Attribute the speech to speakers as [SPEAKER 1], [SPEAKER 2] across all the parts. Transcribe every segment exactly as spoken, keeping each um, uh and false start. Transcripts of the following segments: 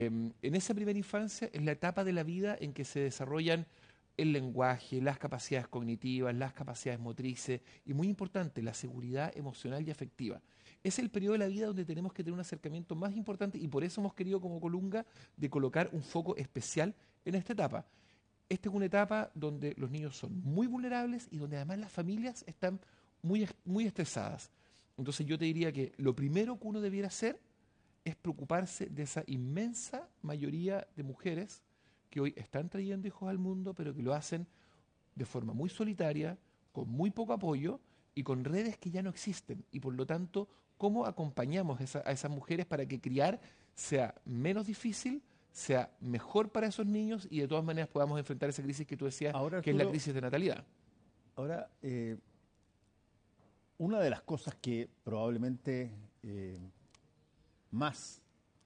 [SPEAKER 1] Em, en esa primera infancia es la etapa de la vida en que se desarrollan el lenguaje, las capacidades cognitivas, las capacidades motrices y, muy importante, la seguridad emocional y afectiva. Es el periodo de la vida donde tenemos que tener un acercamiento más importante y por eso hemos querido como Colunga de colocar un foco especial en esta etapa. Esta es una etapa donde los niños son muy vulnerables y donde además las familias están muy, est- muy estresadas. Entonces yo te diría que lo primero que uno debiera hacer es preocuparse de esa inmensa mayoría de mujeres que hoy están trayendo hijos al mundo, pero que lo hacen de forma muy solitaria, con muy poco apoyo y con redes que ya no existen. Y por lo tanto, ¿cómo acompañamos esa- a esas mujeres para que criar sea menos difícil, sea mejor para esos niños y de todas maneras podamos enfrentar esa crisis que tú decías,
[SPEAKER 2] Ahora,
[SPEAKER 1] que es la
[SPEAKER 2] Arturo,
[SPEAKER 1] crisis de natalidad?
[SPEAKER 2] ahora eh, una de las cosas que probablemente eh, más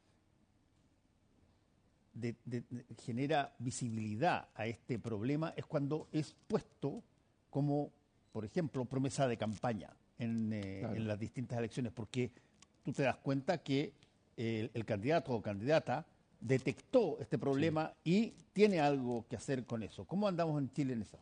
[SPEAKER 2] de- de- de- genera visibilidad a este problema es cuando es puesto como, por ejemplo, promesa de campaña en, eh, en
[SPEAKER 1] Claro.
[SPEAKER 2] las distintas elecciones, porque tú te das cuenta que el, el candidato o candidata detectó este
[SPEAKER 1] Sí.
[SPEAKER 2] problema y tiene algo que hacer con eso. ¿Cómo andamos en Chile en eso?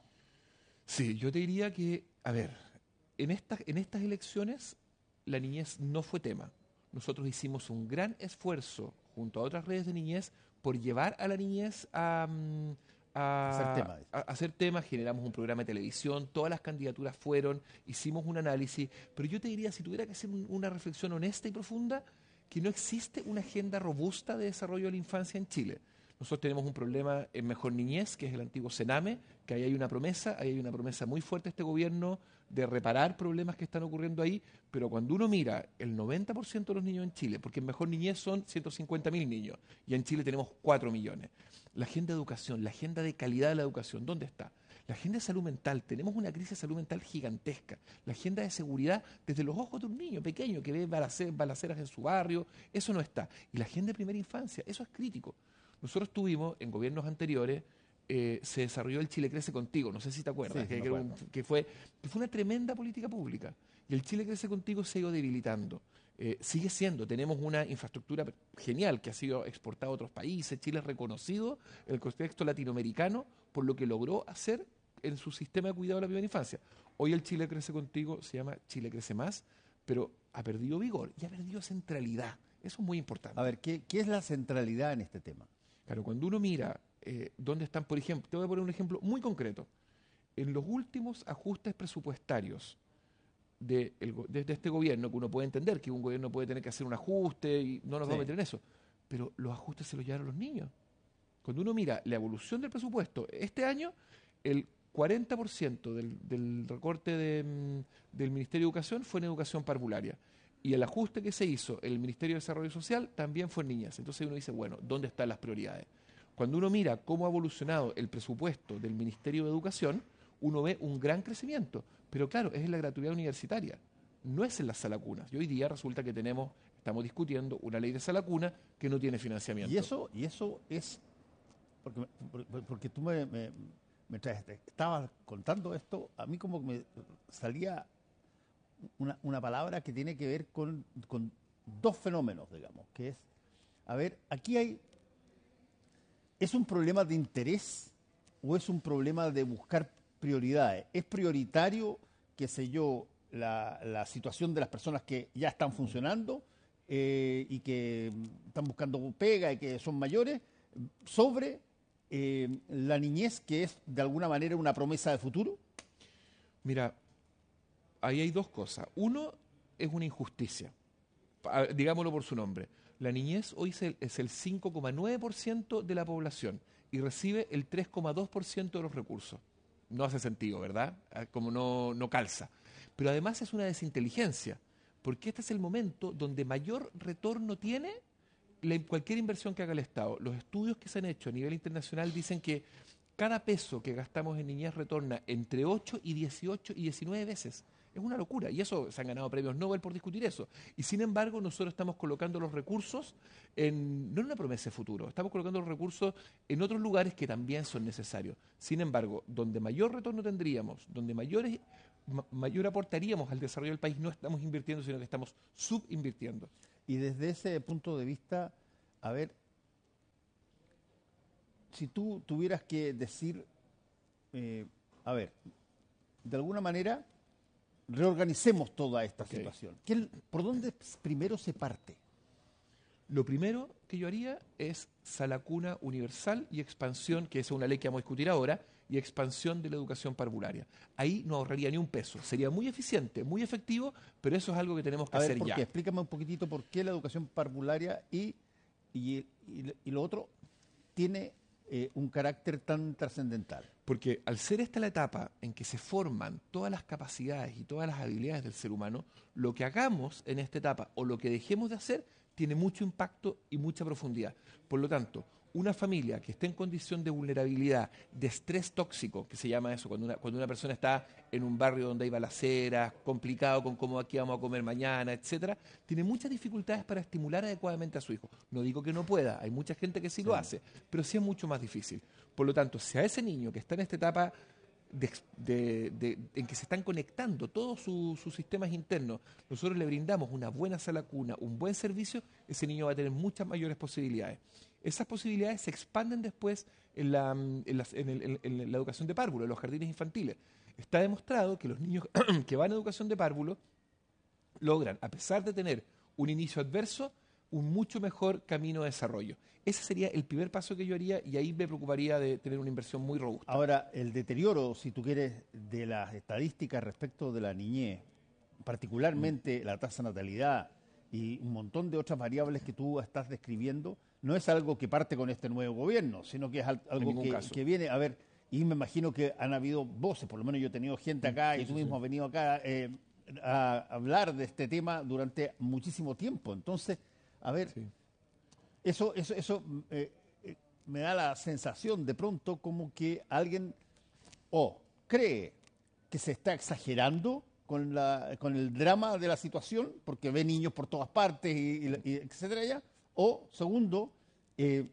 [SPEAKER 1] Sí, yo te diría que, a ver, en estas, en estas elecciones la niñez no fue tema. Nosotros hicimos un gran esfuerzo junto a otras redes de niñez por llevar a la niñez a, mm,
[SPEAKER 2] Hacer
[SPEAKER 1] a-
[SPEAKER 2] tema de eso.
[SPEAKER 1] a hacer temas, generamos un programa de televisión, todas las candidaturas fueron, hicimos un análisis, pero yo te diría, si tuviera que hacer un- una reflexión honesta y profunda, que no existe una agenda robusta de desarrollo de la infancia en Chile. Nosotros tenemos un problema en Mejor Niñez, que es el antiguo Sename, que ahí hay una promesa, ahí hay una promesa muy fuerte de este gobierno de reparar problemas que están ocurriendo ahí, pero cuando uno mira el noventa por ciento de los niños en Chile, porque en Mejor Niñez son ciento cincuenta mil niños, y en Chile tenemos cuatro millones, la agenda de educación, la agenda de calidad de la educación, ¿dónde está? La agenda de salud mental, tenemos una crisis de salud mental gigantesca. La agenda de seguridad, desde los ojos de un niño pequeño que ve balace- balaceras en su barrio, eso no está. Y la agenda de primera infancia, eso es crítico. Nosotros tuvimos, en gobiernos anteriores, eh, se desarrolló el Chile Crece Contigo, no sé si te acuerdas,
[SPEAKER 2] Sí, sí,
[SPEAKER 1] que,
[SPEAKER 2] me
[SPEAKER 1] que era un-
[SPEAKER 2] acuerdo.
[SPEAKER 1] que fue, que fue una tremenda política pública. Y el Chile Crece Contigo se ha ido debilitando. Eh, sigue siendo, tenemos una infraestructura genial que ha sido exportada a otros países. Chile es reconocido en el contexto latinoamericano por lo que logró hacer en su sistema de cuidado de la primera infancia. Hoy el Chile Crece Contigo se llama Chile Crece Más, pero ha perdido vigor y ha perdido centralidad. Eso es muy
[SPEAKER 2] A
[SPEAKER 1] importante.
[SPEAKER 2] ver, ¿qué, qué es la centralidad en este tema?
[SPEAKER 1] Claro, cuando uno mira eh, dónde están, por ejemplo, te voy a poner un ejemplo muy concreto. En los últimos ajustes presupuestarios de, el go- de- de este gobierno, que uno puede entender que un gobierno puede tener que hacer un ajuste y no nos vamos a
[SPEAKER 2] Sí.
[SPEAKER 1] meter en eso, pero los ajustes se los llevaron los niños. Cuando uno mira la evolución del presupuesto, este año el cuarenta por ciento del, del recorte de, mm, del Ministerio de Educación fue en educación parvularia. Y el ajuste que se hizo en el Ministerio de Desarrollo Social también fue en niñas. Entonces uno dice, bueno, ¿dónde están las prioridades? Cuando uno mira cómo ha evolucionado el presupuesto del Ministerio de Educación, uno ve un gran crecimiento. Pero claro, es en la gratuidad universitaria, no es en las salacunas. Y hoy día resulta que tenemos, estamos discutiendo una ley de salacuna que no tiene
[SPEAKER 2] Y
[SPEAKER 1] financiamiento.
[SPEAKER 2] eso, y eso es, porque, por- porque tú me, me, mientras te estabas contando esto, a mí como que me salía una, una palabra que tiene que ver con, con dos fenómenos, digamos, que es, a ver, aquí hay, ¿es un problema de interés o es un problema de buscar prioridades? ¿Es prioritario, qué sé yo, la, la situación de las personas que ya están funcionando eh, y que están buscando pega y que son mayores sobre eh, la niñez, que es de alguna manera una promesa de futuro?
[SPEAKER 1] Mira, ahí hay dos cosas. Uno es una injusticia, pa- digámoslo por su nombre. La niñez hoy es el, es el cinco coma nueve por ciento de la población y recibe el tres coma dos por ciento de los recursos. No hace sentido, ¿verdad? Ah, Como no, no calza. Pero además es una desinteligencia, porque este es el momento donde mayor retorno tiene la- cualquier inversión que haga el Estado. Los estudios que se han hecho a nivel internacional dicen que cada peso que gastamos en niñez retorna entre ocho y dieciocho y diecinueve veces. Es una locura. Y eso se han ganado premios Nobel por discutir eso. Y sin embargo, nosotros estamos colocando los recursos en, no en una promesa de futuro, estamos colocando los recursos en otros lugares que también son necesarios. Sin embargo, donde mayor retorno tendríamos, donde mayores, ma- mayor aportaríamos al desarrollo del país, no estamos invirtiendo, sino que estamos subinvirtiendo.
[SPEAKER 2] Y desde ese punto de vista, a ver, si tú tuvieras que decir, eh, a ver, de alguna manera reorganicemos toda esta
[SPEAKER 1] Okay.
[SPEAKER 2] situación. ¿Qué- ¿Por dónde primero se parte?
[SPEAKER 1] Lo primero que yo haría es sala cuna universal y expansión, que es una ley que vamos a discutir ahora, y expansión de la educación parvularia. Ahí no ahorraría ni un peso. Sería muy eficiente, muy efectivo, pero eso es algo que tenemos que
[SPEAKER 2] A ver,
[SPEAKER 1] hacer
[SPEAKER 2] ¿por
[SPEAKER 1] ya.
[SPEAKER 2] qué? Explícame un poquitito por qué la educación parvularia y, y, y- y lo otro tiene eh, un carácter tan trascendental.
[SPEAKER 1] Porque al ser esta la etapa en que se forman todas las capacidades y todas las habilidades del ser humano, lo que hagamos en esta etapa o lo que dejemos de hacer tiene mucho impacto y mucha profundidad. Por lo tanto, una familia que esté en condición de vulnerabilidad, de estrés tóxico, que se llama eso, cuando una, cuando una persona está en un barrio donde hay balaceras, complicado con cómo aquí vamos a comer mañana, etcétera, tiene muchas dificultades para estimular adecuadamente a su hijo. No digo que no pueda, hay mucha gente que sí, sí. lo hace, pero sí es mucho más difícil. Por lo tanto, si a ese niño que está en esta etapa de, de, de, en que se están conectando todos sus su sistemas internos, nosotros le brindamos una buena sala cuna, un buen servicio, ese niño va a tener muchas mayores posibilidades. Esas posibilidades se expanden después en la, en la, en el, en la educación de párvulo, en los jardines infantiles. Está demostrado que los niños que van a educación de párvulo logran, a pesar de tener un inicio adverso, un mucho mejor camino de desarrollo. Ese sería el primer paso que yo haría y ahí me preocuparía de tener una inversión muy robusta.
[SPEAKER 2] Ahora, el deterioro, si tú quieres, de las estadísticas respecto de la niñez, particularmente mm. la tasa de natalidad y un montón de otras variables que tú estás describiendo, no es algo que parte con este nuevo gobierno, sino que es algo que, que viene, a ver, y me imagino que han habido voces, por lo menos yo he tenido gente acá sí, y tú sí, mismo sí. has venido acá eh, a hablar de este tema durante muchísimo tiempo. Entonces, a ver, sí. eso, eso, eso eh, eh, me da la sensación de pronto como que alguien o oh, cree que se está exagerando con, la, con el drama de la situación, porque ve niños por todas partes, y, y, y etcétera, ya. O, segundo, eh,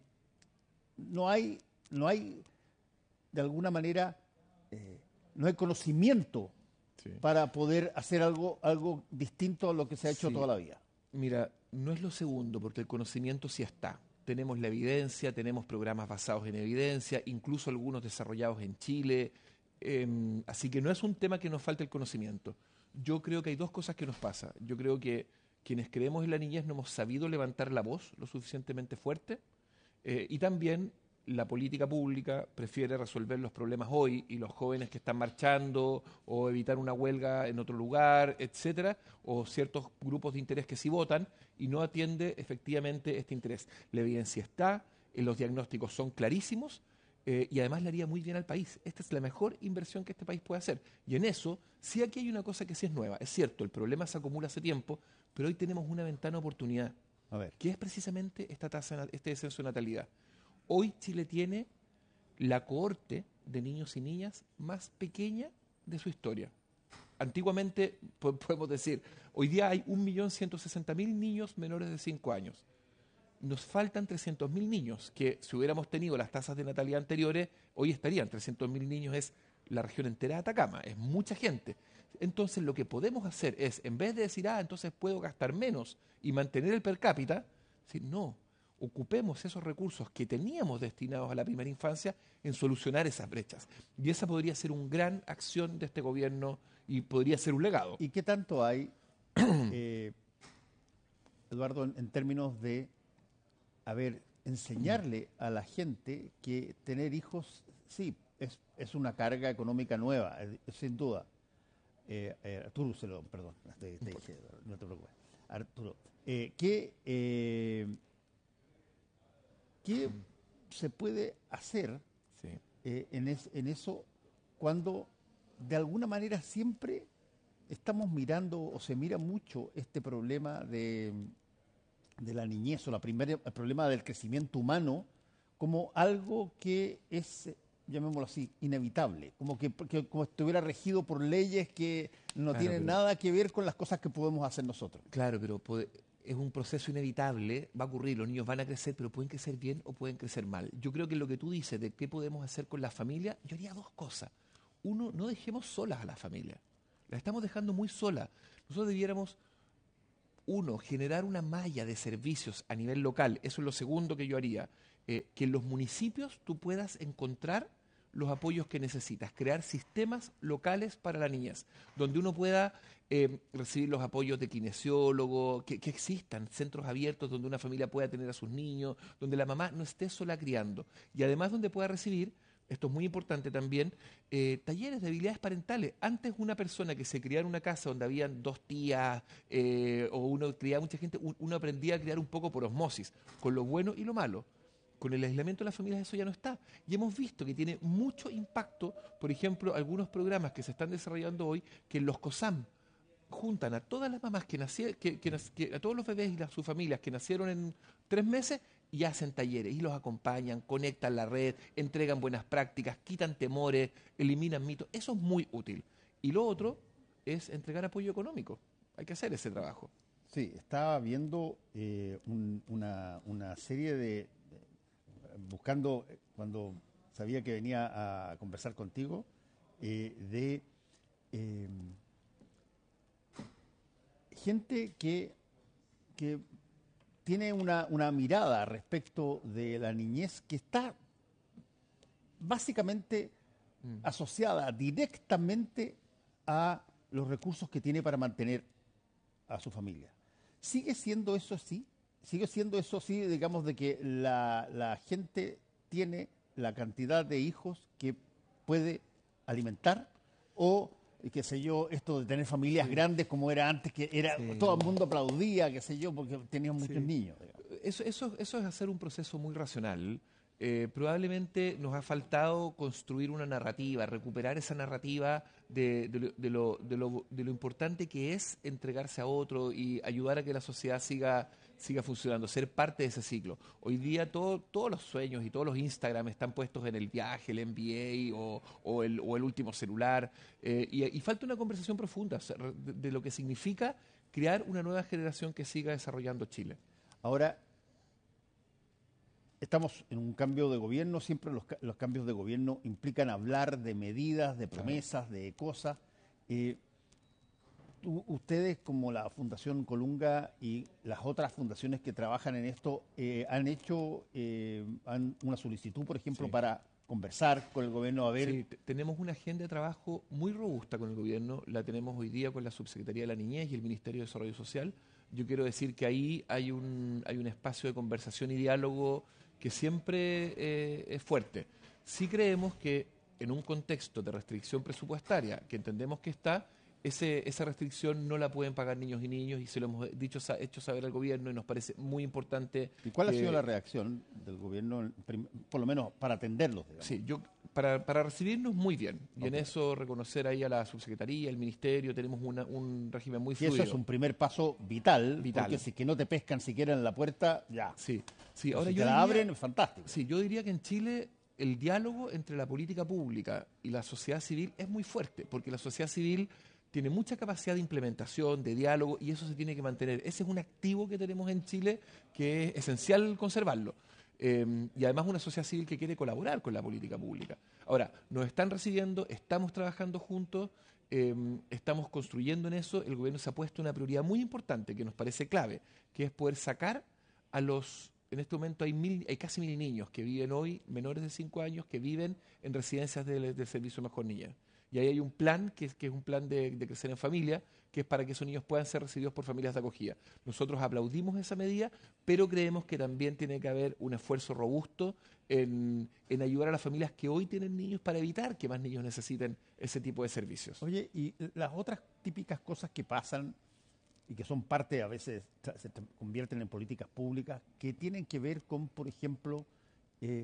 [SPEAKER 2] no hay, no hay, de alguna manera, eh, no hay conocimiento sí. para poder hacer algo, algo distinto a lo que se ha hecho sí. toda la vida.
[SPEAKER 1] Mira, no es lo segundo, porque el conocimiento sí está. Tenemos la evidencia, tenemos programas basados en evidencia, incluso algunos desarrollados en Chile. Eh, así que no es un tema que nos falte el conocimiento. Yo creo que hay dos cosas que nos pasa. Yo creo que quienes creemos en la niñez no hemos sabido levantar la voz lo suficientemente fuerte eh, y también la política pública prefiere resolver los problemas hoy y los jóvenes que están marchando o evitar una huelga en otro lugar, etcétera, o ciertos grupos de interés que sí votan y no atiende efectivamente este interés. La evidencia está, eh, los diagnósticos son clarísimos eh, y además le haría muy bien al país. Esta es la mejor inversión que este país puede hacer. Y en eso, sí aquí hay una cosa que sí es nueva. Es cierto, el problema se acumula hace tiempo, pero hoy tenemos una ventana de oportunidad,
[SPEAKER 2] a ver.
[SPEAKER 1] que es precisamente esta tasa, este descenso de natalidad. Hoy Chile tiene la cohorte de niños y niñas más pequeña de su historia. Antiguamente, podemos decir, hoy día hay un millón ciento sesenta mil niños menores de cinco años. Nos faltan trescientos mil niños, que si hubiéramos tenido las tasas de natalidad anteriores, hoy estarían. trescientos mil niños es la región entera de Atacama, es mucha gente. Entonces lo que podemos hacer es, en vez de decir, ah, entonces puedo gastar menos y mantener el per cápita, decir, no, ocupemos esos recursos que teníamos destinados a la primera infancia en solucionar esas brechas. Y esa podría ser una gran acción de este gobierno y podría ser un legado.
[SPEAKER 2] ¿Y qué tanto hay, eh, Eduardo, en, en términos de, a ver, enseñarle a la gente que tener hijos, sí, es, es una carga económica nueva, es, sin duda. Eh, eh, Arturo, se lo, perdón, te, te dije, no te preocupes. Arturo, eh, que... Eh, ¿Qué se puede hacer sí. eh, en, es, en eso cuando de alguna manera siempre estamos mirando o se mira mucho este problema de, de la niñez o la primera, el problema del crecimiento humano como algo que es, llamémoslo así, inevitable, como que, que como estuviera regido por leyes que no claro, tienen pero, nada que ver con las cosas que podemos hacer nosotros?
[SPEAKER 1] Claro, pero puede, es un proceso inevitable, va a ocurrir, los niños van a crecer, pero pueden crecer bien o pueden crecer mal. Yo creo que lo que tú dices de qué podemos hacer con la familia, yo haría dos cosas. Uno, no dejemos solas a la familia. La estamos dejando muy sola. Nosotros debiéramos, uno, generar una malla de servicios a nivel local. Eso es lo segundo que yo haría. eh, que en los municipios tú puedas encontrar los apoyos que necesitas, crear sistemas locales para la niñez, donde uno pueda eh, recibir los apoyos de kinesiólogo, que, que existan centros abiertos donde una familia pueda tener a sus niños, donde la mamá no esté sola criando, y además donde pueda recibir, esto es muy importante también, eh, talleres de habilidades parentales. Antes una persona que se criaba en una casa donde habían dos tías eh, o uno criaba mucha gente, un- uno aprendía a criar un poco por osmosis, con lo bueno y lo malo. Con el aislamiento de las familias eso ya no está. Y hemos visto que tiene mucho impacto, por ejemplo, algunos programas que se están desarrollando hoy, que en los COSAM juntan a todas las mamás que nacieron, que, que nac- que a todos los bebés y las, sus familias que nacieron en tres meses y hacen talleres y los acompañan, conectan la red, entregan buenas prácticas, quitan temores, eliminan mitos. Eso es muy útil. Y lo otro es entregar apoyo económico. Hay que hacer ese trabajo.
[SPEAKER 2] Sí, estaba viendo eh, un- una, una serie de, buscando, eh, cuando sabía que venía a conversar contigo, eh, de eh, gente que, que tiene una, una mirada respecto de la niñez que está básicamente
[SPEAKER 1] Mm.
[SPEAKER 2] asociada directamente a los recursos que tiene para mantener a su familia. ¿Sigue siendo eso así? ¿Sigue siendo eso así, digamos, de que la, la gente tiene la cantidad de hijos que puede alimentar? ¿O, eh, qué sé yo, esto de tener familias
[SPEAKER 1] Sí.
[SPEAKER 2] grandes como era antes, que era
[SPEAKER 1] Sí.
[SPEAKER 2] todo el mundo aplaudía, qué sé yo, porque tenían muchos
[SPEAKER 1] Sí.
[SPEAKER 2] niños? Digamos.
[SPEAKER 1] Eso, eso, eso es hacer un proceso muy racional. Eh, probablemente nos ha faltado construir una narrativa, recuperar esa narrativa de, de lo, de lo- de lo- de lo importante que es entregarse a otro y ayudar a que la sociedad siga, siga funcionando, ser parte de ese ciclo. Hoy día todo- todos los sueños y todos los Instagram están puestos en el viaje, el M B A o, o el, o el último celular. eh, y, y falta una conversación profunda o sea, de, de lo que significa crear una nueva generación que siga desarrollando Chile.
[SPEAKER 2] Ahora, estamos en un cambio de gobierno, siempre los, ca- los cambios de gobierno implican hablar de medidas, de
[SPEAKER 1] Claro.
[SPEAKER 2] promesas, de cosas. Eh, tú- ustedes, como la Fundación Colunga y las otras fundaciones que trabajan en esto, eh, han hecho eh, han- una solicitud, por ejemplo,
[SPEAKER 1] Sí.
[SPEAKER 2] para conversar con el gobierno, a ver.
[SPEAKER 1] Sí, te- tenemos una agenda de trabajo muy robusta con el gobierno, la tenemos hoy día con la Subsecretaría de la Niñez y el Ministerio de Desarrollo Social. Yo quiero decir que ahí hay un, hay un espacio de conversación y diálogo que siempre eh, es fuerte. Sí creemos que en un contexto de restricción presupuestaria, que entendemos que está, ese, esa restricción no la pueden pagar niños y niños y se lo hemos dicho, sa- hecho saber al gobierno y nos parece muy importante.
[SPEAKER 2] ¿Y cuál ha sido
[SPEAKER 1] que-
[SPEAKER 2] la reacción del gobierno, en prim- por lo menos para atenderlos, digamos?
[SPEAKER 1] Sí, yo para, para recibirnos muy bien. Y en
[SPEAKER 2] Ok.
[SPEAKER 1] eso reconocer ahí a la subsecretaría, al ministerio, tenemos una- un régimen muy
[SPEAKER 2] Y eso
[SPEAKER 1] fluido.
[SPEAKER 2] es un primer paso vital,
[SPEAKER 1] Vital.
[SPEAKER 2] porque si que no te pescan siquiera en la puerta, ya.
[SPEAKER 1] Sí, sí.
[SPEAKER 2] Pero
[SPEAKER 1] Ahora
[SPEAKER 2] si
[SPEAKER 1] yo
[SPEAKER 2] te la
[SPEAKER 1] diría-
[SPEAKER 2] abren, fantástico.
[SPEAKER 1] Sí, yo diría que en Chile el diálogo entre la política pública y la sociedad civil es muy fuerte, porque la sociedad civil tiene mucha capacidad de implementación, de diálogo, y eso se tiene que mantener. Ese es un activo que tenemos en Chile que es esencial conservarlo. Eh, y además una sociedad civil que quiere colaborar con la política pública. Ahora, nos están recibiendo, estamos trabajando juntos, eh, estamos construyendo en eso. El gobierno se ha puesto una prioridad muy importante que nos parece clave, que es poder sacar a los... En este momento hay, mil, hay casi mil niños que viven hoy, menores de cinco años, que viven en residencias del, del Servicio Mejor Niñez. Y ahí hay un plan, que es, que es un plan de, de crecer en familia, que es para que esos niños puedan ser recibidos por familias de acogida. Nosotros aplaudimos esa medida, pero creemos que también tiene que haber un esfuerzo robusto en, en ayudar a las familias que hoy tienen niños para evitar que más niños necesiten ese tipo de servicios.
[SPEAKER 2] Oye, y las otras típicas cosas que pasan y que son parte, a veces tra- se tra- convierten en políticas públicas, que tienen que ver con, por ejemplo, eh,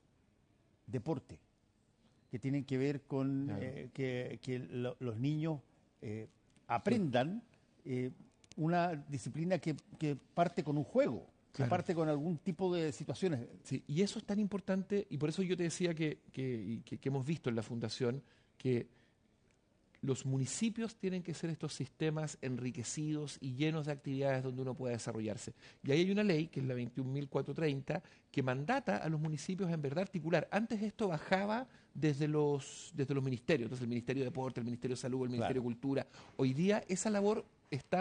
[SPEAKER 2] deporte, que tienen que ver con
[SPEAKER 1] Claro.
[SPEAKER 2] eh, que, que lo- los niños eh, aprendan eh, una disciplina que, que parte con un juego, que
[SPEAKER 1] Claro.
[SPEAKER 2] parte con algún tipo de situaciones.
[SPEAKER 1] Sí, y eso es tan importante, y por eso yo te decía que, que, y que- que hemos visto en la Fundación que los municipios tienen que ser estos sistemas enriquecidos y llenos de actividades donde uno pueda desarrollarse. Y ahí hay una ley, que es la veintiún mil cuatrocientos treinta, que mandata a los municipios en verdad articular. Antes esto bajaba desde los, desde los ministerios, entonces el Ministerio de Deporte, el Ministerio de Salud, el Ministerio
[SPEAKER 2] Claro.
[SPEAKER 1] de Cultura. Hoy día esa labor está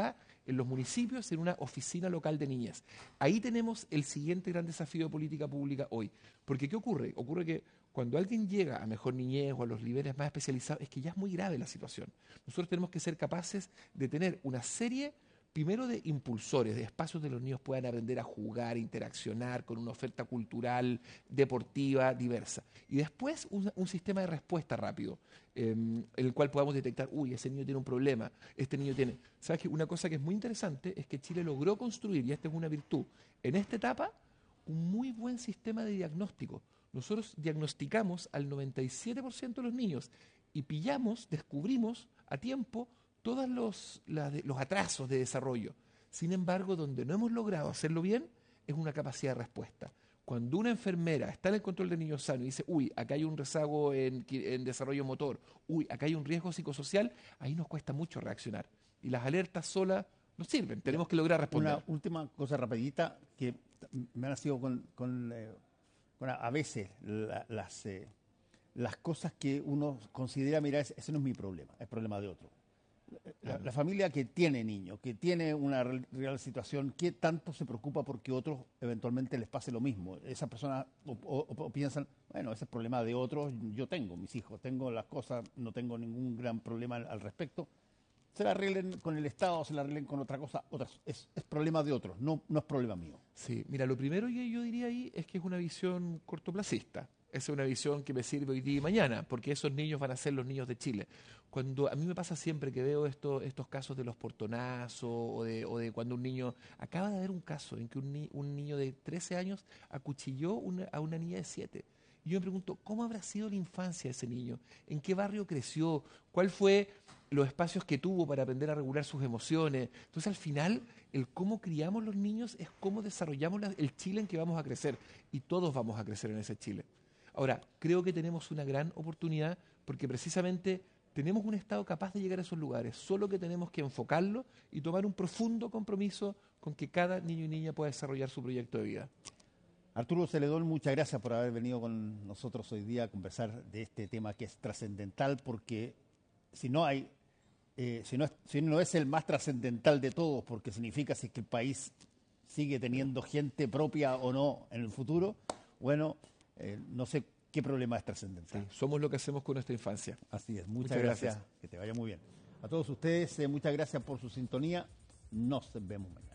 [SPEAKER 1] en los municipios, en una oficina local de niñez. Ahí tenemos el siguiente gran desafío de política pública hoy. Porque ¿qué ocurre? Ocurre que cuando alguien llega a mejor niñez o a los niveles más especializados, es que ya es muy grave la situación. Nosotros tenemos que ser capaces de tener una serie, primero, de impulsores, de espacios donde los niños puedan aprender a jugar, interaccionar con una oferta cultural, deportiva, diversa. Y después un, un sistema de respuesta rápido, eh, en el cual podamos detectar, uy, ese niño tiene un problema, este niño tiene... ¿Sabes qué? Una cosa que es muy interesante es que Chile logró construir, y esta es una virtud, en esta etapa, un muy buen sistema de diagnóstico. Nosotros diagnosticamos al noventa y siete por ciento de los niños y pillamos, descubrimos a tiempo todos los, la de, los atrasos de desarrollo. Sin embargo, donde no hemos logrado hacerlo bien es una capacidad de respuesta. Cuando una enfermera está en el control del niño sano y dice, uy, acá hay un rezago en, en desarrollo motor, uy, acá hay un riesgo psicosocial, ahí nos cuesta mucho reaccionar. Y las alertas solas no sirven, tenemos que lograr responder.
[SPEAKER 2] Una última cosa rapidita que me ha nacido con, con, eh, con a, a veces la, las, eh, las cosas que uno considera, mira, ese, ese no es mi problema, es problema de otro. La, la familia que tiene niños, que tiene una real, real situación, ¿qué tanto se preocupa porque otros eventualmente les pase lo mismo? Esas personas o, o, o piensan, bueno, ese es problema de otros, yo tengo mis hijos, tengo las cosas, no tengo ningún gran problema al, al respecto. Se la arreglen con el Estado, se la arreglen con otra cosa, otras, es, es problema de otros, no, no es problema mío.
[SPEAKER 1] Sí, mira, lo primero que yo diría ahí es que es una visión cortoplacista. Esa es una visión que me sirve hoy día y mañana, porque esos niños van a ser los niños de Chile. Cuando a mí me pasa siempre que veo esto, estos casos de los portonazos o de, o de cuando un niño... Acaba de haber un caso en que un, ni, un niño de trece años acuchilló una, a una niña de siete. Y yo me pregunto, ¿cómo habrá sido la infancia de ese niño? ¿En qué barrio creció? ¿Cuál fue los espacios que tuvo para aprender a regular sus emociones? Entonces, al final, el cómo criamos los niños es cómo desarrollamos la, el Chile en que vamos a crecer. Y todos vamos a crecer en ese Chile. Ahora, creo que tenemos una gran oportunidad porque precisamente tenemos un Estado capaz de llegar a esos lugares, solo que tenemos que enfocarlo y tomar un profundo compromiso con que cada niño y niña pueda desarrollar su proyecto de vida.
[SPEAKER 2] Arturo Celedón, muchas gracias por haber venido con nosotros hoy día a conversar de este tema que es trascendental, porque si no hay, eh, si, no es, si no es el más trascendental de todos, porque significa si es que el país sigue teniendo gente propia o no en el futuro, bueno, eh, no sé qué problema es trascendental.
[SPEAKER 1] Sí, somos lo que hacemos con nuestra infancia.
[SPEAKER 2] Así es, muchas, muchas gracias. gracias, que te vaya muy bien. A todos ustedes, eh, muchas gracias por su sintonía, nos vemos mañana.